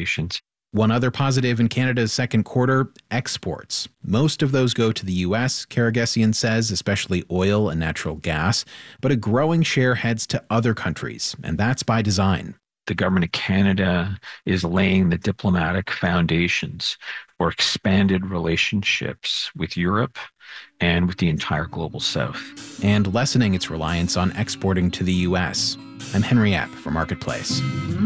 foundations. One other positive in Canada's second quarter, exports. Most of those go to the U.S., Karagiosian says, especially oil and natural gas, but a growing share heads to other countries, and that's by design. The government of Canada is laying the diplomatic foundations for expanded relationships with Europe and with the entire global south. And lessening its reliance on exporting to the U.S. I'm Henry Epp for Marketplace.